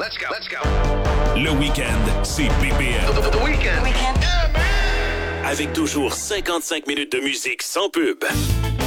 Let's go. Le week-end, c'est BPM. The weekend. Avec toujours 55 minutes de musique sans pub.